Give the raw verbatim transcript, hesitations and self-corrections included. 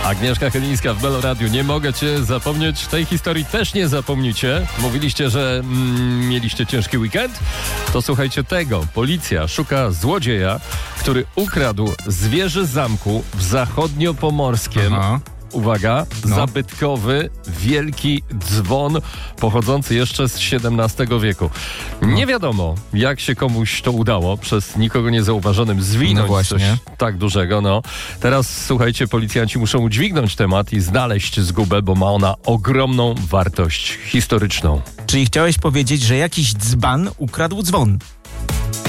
Agnieszka Chylińska w Melo Radiu. Nie mogę cię zapomnieć. Tej historii też nie zapomnicie. Mówiliście, że mm, mieliście ciężki weekend? To słuchajcie tego. Policja szuka złodzieja, który ukradł z wieży zamku w Zachodniopomorskiem. Aha. Uwaga, No. zabytkowy, wielki dzwon pochodzący jeszcze z siedemnastego wieku. Nie wiadomo, jak się komuś to udało, przez nikogo niezauważonym zwinąć No właśnie. coś tak dużego. No. Teraz, słuchajcie, policjanci muszą udźwignąć temat i znaleźć zgubę, bo ma ona ogromną wartość historyczną. Czyli chciałeś powiedzieć, że jakiś dzban ukradł dzwon?